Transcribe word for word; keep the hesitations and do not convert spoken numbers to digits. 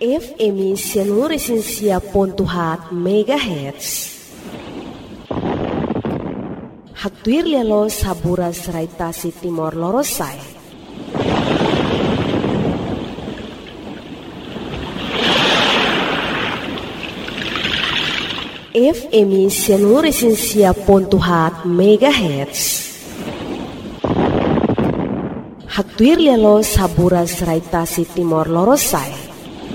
F M Sianuresinsia Pontuhat Megahertz. Hatuir lelo sabura seraitasi Timor Lorosai. F M Sianuresinsia Pontuhat Megahertz. Hatuir lelo sabura seraitasi Timor Lorosai.